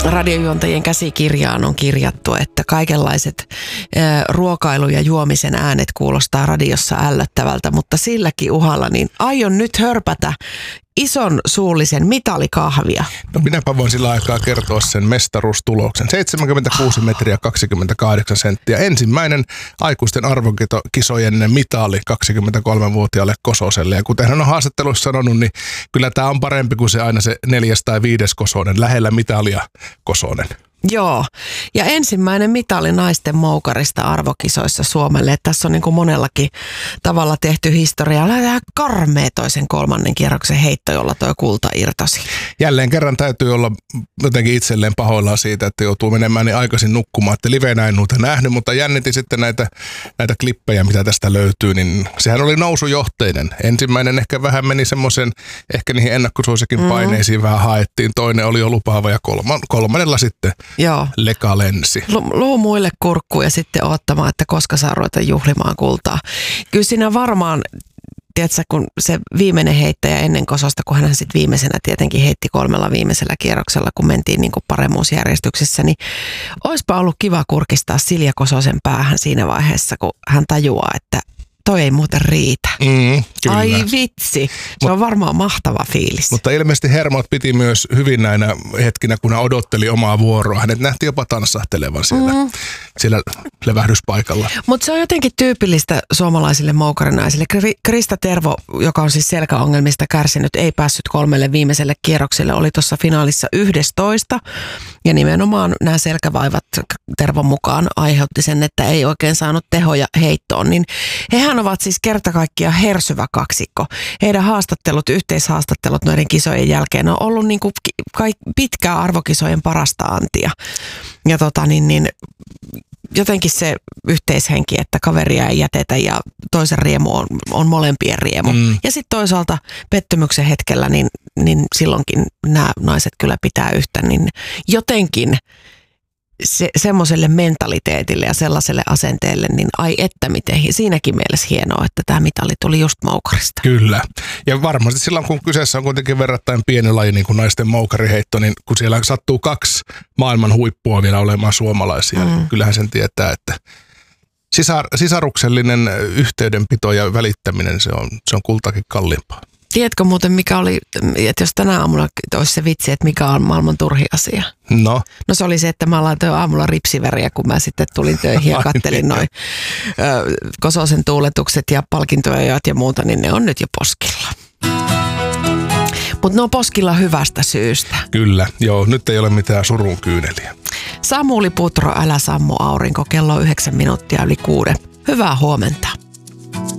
radiojuontajien käsikirjaan on kirjattu, että kaikenlaiset ruokailu- ja juomisen äänet kuulostaa radiossa ällöttävältä, mutta silläkin uhalla niin aion nyt hörpätä ison suullisen mitalikahvia. No minäpä voin sillä aikaa kertoa sen mestaruustuloksen. 76 metriä 28 senttiä. Ensimmäinen aikuisten arvokisojen mitali 23-vuotiaalle Kososelle. Ja kuten hän on haastatteluissa sanonut, niin kyllä tämä on parempi kuin se aina se 4. tai 5. Kosonen. Lähellä mitalia Kosonen. Joo, ja ensimmäinen mitali naisten moukarista arvokisoissa Suomelle. Tässä on niin kuin monellakin tavalla tehty historiaa. Lähdetään karmea toisen 3. kierroksen heitto, jolla tuo kulta irtosi. Jälleen kerran täytyy olla jotenkin itselleen pahoillaan siitä, että joutuu menemään niin aikaisin nukkumaan. Että livenä en noita nähnyt, mutta jännitin sitten näitä klippejä, mitä tästä löytyy. Niin sehän oli nousujohteinen. Ensimmäinen ehkä vähän meni semmoisen, ehkä niihin ennakkosuosikin paineisiin vähän haettiin. Toinen oli jo lupaava ja kolmannella sitten leka lensi. Luu muille kurkkuun ja sitten odottamaan, että koska saa ruveta juhlimaan kultaa. Kyllä siinä varmaan, tiedätkö, kun se viimeinen heittäjä ennen Kososta, kun hän sitten viimeisenä tietenkin heitti 3. viimeisellä kierroksella, kun mentiin niin kuin paremmuusjärjestyksessä, niin olisipa ollut kiva kurkistaa Silja Kososen päähän siinä vaiheessa, kun hän tajuaa, että toi ei muuten riitä. Kyllä. Ai vitsi, se on varmaan mahtava fiilis. Mutta ilmeisesti hermot piti myös hyvin näinä hetkinä, kun hän odotteli omaa vuoroa. Hänet nähtiin jopa tanssahtelevan siellä levähdyspaikalla. Mutta se on jotenkin tyypillistä suomalaisille moukarinaisille. Krista Tervo, joka on siis selkäongelmista kärsinyt, ei päässyt 3. viimeiselle kierrokselle, oli tuossa finaalissa 11. Ja nimenomaan nämä selkävaivat Tervon mukaan aiheutti sen, että ei oikein saanut tehoja heittoon. Niin hehän ovat siis kerta kaikkiaan hersyvä kaksikko. Heidän yhteishaastattelut noiden kisojen jälkeen on ollut niin kuin pitkää arvokisojen parasta antia. Ja jotenkin se yhteishenki, että kaveria ei jätetä ja toisen riemu on molempien riemu. Ja sitten toisaalta pettymyksen hetkellä, niin silloinkin nämä naiset kyllä pitää yhtä, niin jotenkin semmoiselle mentaliteetille ja sellaiselle asenteelle, niin ai että miten siinäkin mielessä hienoa, että tämä mitali tuli just moukarista. Kyllä. Ja varmasti silloin, kun kyseessä on kuitenkin verrattain pieni laji, niin kuin naisten moukariheitto, niin kun siellä sattuu 2 maailman huippua vielä olemaan suomalaisia, niin kyllähän sen tietää, että sisaruksellinen yhteydenpito ja välittäminen, se on kultakin kalliimpaa. Tiedätkö muuten, mikä oli, että jos tänä aamulla olisi se vitsi, että mikä on maailman turhin asia? No se oli se, että mä laitoin aamulla ripsiväriä, kun mä sitten tulin töihin ja kattelin noin Kososen tuuletukset ja palkintoja ja muuta, niin ne on nyt jo poskilla. Mutta ne on poskilla hyvästä syystä. Kyllä, joo, nyt ei ole mitään surun kyyneliä. Samuli Putro, älä sammu aurinko, kello on 9 minuuttia yli 6. Hyvää huomenta.